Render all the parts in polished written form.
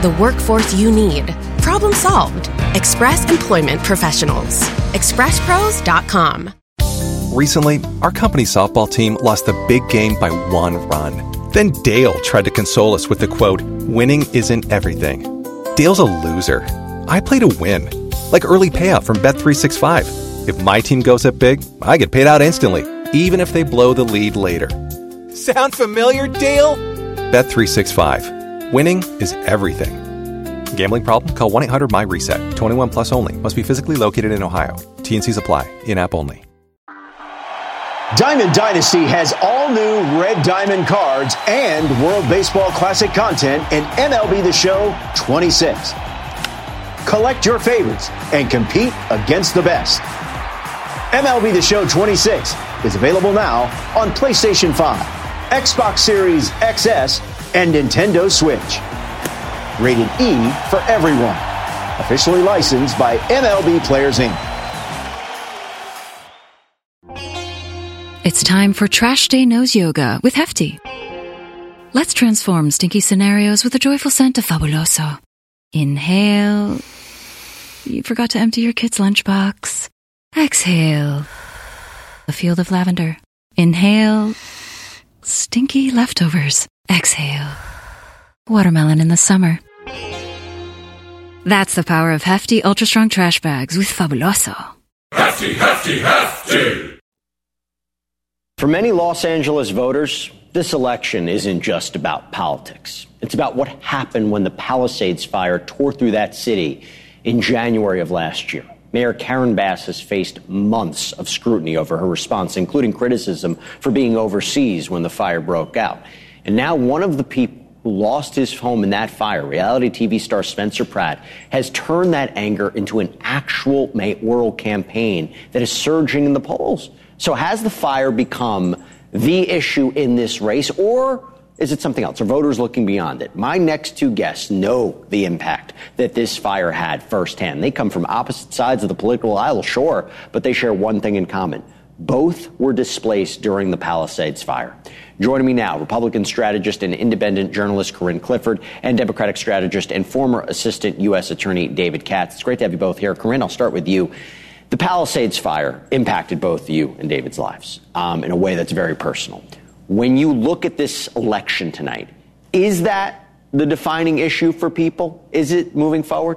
the workforce you need. Problem solved. Express Employment Professionals. ExpressPros.com. Recently, our company softball team lost a big game by 1 run. Then Dale tried to console us with the quote, "Winning isn't everything." Dale's a loser. I play to win. Like early payout from Bet365. If my team goes up big, I get paid out instantly, even if they blow the lead later. Sound familiar, Dale? Bet365. Winning is everything. Gambling problem? Call 1-800-MY-RESET. 21 plus only. Must be physically located in Ohio. T&Cs apply. In-app only. Diamond Dynasty has all new Red Diamond cards and World Baseball Classic content in MLB The Show 26. Collect your favorites and compete against the best. MLB The Show 26 is available now on PlayStation 5, Xbox Series XS, and Nintendo Switch. Rated E for everyone. Officially licensed by MLB Players Inc. It's time for Trash Day Nose Yoga with Hefty. Let's transform stinky scenarios with a joyful scent of Fabuloso. Inhale. You forgot to empty your kid's lunchbox. Exhale. A field of lavender. Inhale. Stinky leftovers. Exhale. Watermelon in the summer. That's the power of Hefty Ultra Strong Trash Bags with Fabuloso. Hefty, hefty, hefty! For many Los Angeles voters, this election isn't just about politics. It's about what happened when the Palisades fire tore through that city in January of last year. Mayor Karen Bass has faced months of scrutiny over her response, including criticism for being overseas when the fire broke out. And now one of the people who lost his home in that fire, reality TV star Spencer Pratt, has turned that anger into an actual mayoral campaign that is surging in the polls. So has the fire become the issue in this race, or is it something else? Are voters looking beyond it? My next two guests know the impact that this fire had firsthand. They come from opposite sides of the political aisle, sure, but they share one thing in common. Both were displaced during the Palisades fire. Joining me now, Republican strategist and independent journalist Corinne Clifford and Democratic strategist and former Assistant U.S. Attorney David Katz. It's great to have you both here. Corinne, I'll start with you. The Palisades fire impacted both you and David's lives in a way that's very personal. When you look at this election tonight, is that the defining issue for people? Is it moving forward?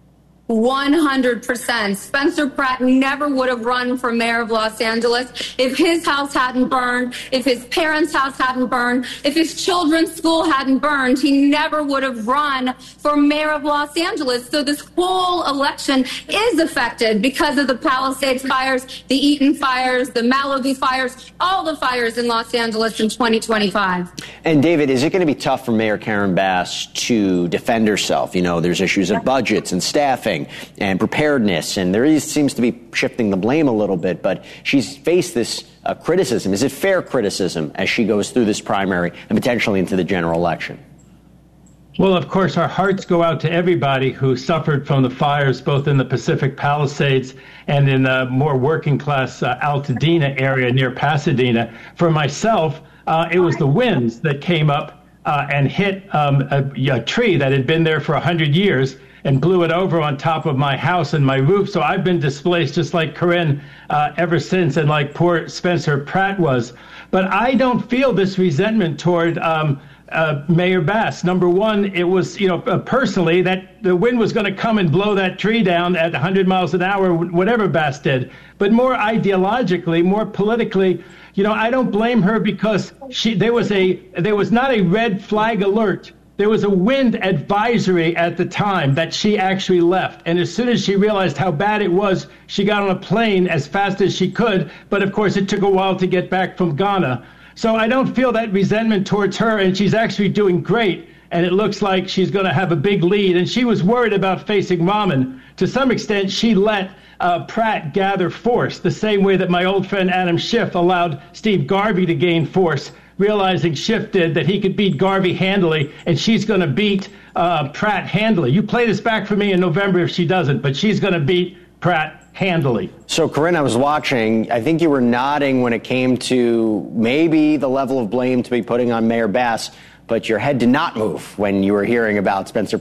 100%. Spencer Pratt never would have run for mayor of Los Angeles if his house hadn't burned, if his parents' house hadn't burned, if his children's school hadn't burned. He never would have run for mayor of Los Angeles. So this whole election is affected because of the Palisades fires, the Eaton fires, the Malibu fires, all the fires in Los Angeles in 2025. And David, is it going to be tough for Mayor Karen Bass to defend herself? You know, there's issues of budgets and staffing and preparedness, and there seems to be shifting the blame a little bit, but she's faced this criticism. Is it fair criticism as she goes through this primary and potentially into the general election? Well, of course, our hearts go out to everybody who suffered from the fires, both in the Pacific Palisades and in the more working class Altadena area near Pasadena. For myself, it was the winds that came up and hit a tree that had been there for 100 years and blew it over on top of my house and my roof. So I've been displaced just like Corinne ever since, and like poor Spencer Pratt was. But I don't feel this resentment toward Mayor Bass. Number one, it was, personally, that the wind was going to come and blow that tree down at 100 miles an hour, whatever Bass did. But more ideologically, more politically, I don't blame her because there was not a red flag alert. There was a wind advisory at the time that she actually left. And as soon as she realized how bad it was, she got on a plane as fast as she could. But of course, it took a while to get back from Ghana. So I don't feel that resentment towards her. And she's actually doing great. And it looks like she's going to have a big lead. And she was worried about facing Rahman. To some extent, she let Pratt gather force, the same way that my old friend Adam Schiff allowed Steve Garvey to gain force, realizing Schiff did that he could beat Garvey handily, and she's going to beat Pratt handily. You play this back for me in November if she doesn't, but she's going to beat Pratt handily. So, Corinne, I was watching. I think you were nodding when it came to maybe the level of blame to be putting on Mayor Bass, but your head did not move when you were hearing about Spencer